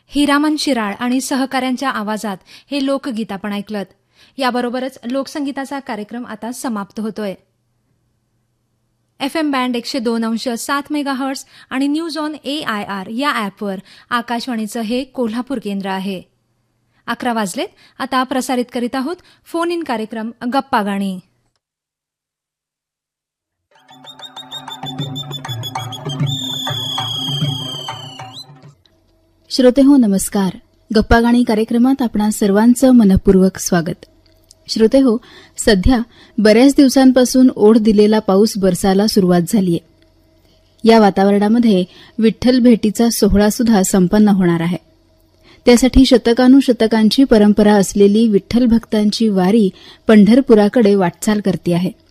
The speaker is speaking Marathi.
हिरामन शिराळ आणि सहकाऱ्यांच्या आवाजात हे लोकगीत आपण ऐकलं. याबरोबरच लोकसंगीताचा कार्यक्रम आता समाप्त होतोय. FM बँड 102.7 मेगाहर्ट्झ आणि न्यूज ऑन AIR या ॲपवर आकाशवाणीचं हे कोल्हापूर केंद्र आहे. 11 वाजलेत. आता प्रसारित करीत आहोत फोन इन कार्यक्रम गप्पा गाणी. श्रोतेहो नमस्कार. गप्पा गाणी कार्यक्रमात आपणा सर्वांचं मनपूर्वक स्वागत. श्रोतेहो, सध्या बऱ्याच दिवसांपासून ओढ दिलेला पाऊस बरसायला सुरुवात झालीय. या वातावरणामध्ये विठ्ठल भेटीचा सोहळा सुद्धा संपन्न होणार आहे. त्यासाठी शतकानुशतकांची परंपरा असलेली विठ्ठल भक्तांची वारी पंढरपुराकडे वाटचाल करते आहे.